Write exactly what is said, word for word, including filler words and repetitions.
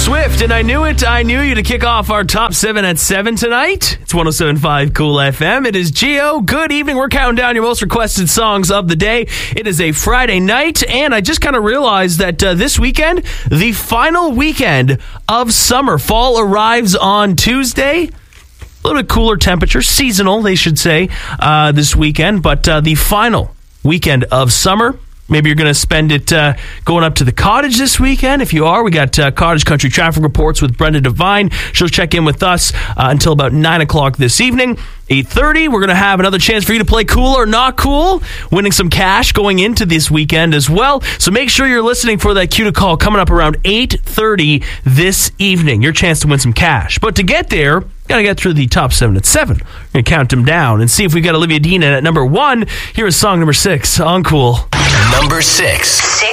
Swift, and I knew it, I knew you to kick off our top seven at seven tonight. It's one oh seven point five Cool F M. It is Gio. Good evening. We're counting down your most requested songs of the day. It is a Friday night, and I just kind of realized that uh, this weekend, the final weekend of summer. Fall arrives on Tuesday. A little bit cooler temperature, seasonal, they should say, uh, this weekend, but uh, the final weekend of summer. Maybe you're going to spend it uh, going up to the cottage this weekend. If you are, we got uh, Cottage Country Traffic Reports with Brenda Devine. She'll check in with us uh, until about nine o'clock this evening. eight thirty, we're going to have another chance for you to play Cool or Not Cool, winning some cash going into this weekend as well. So make sure you're listening for that cue to call coming up around eight thirty this evening. Your chance to win some cash. But to get there, got to get through the top seven at seven. We're going to count them down and see if we got Olivia Dean at number one. Here is song number six on Cool. Number six.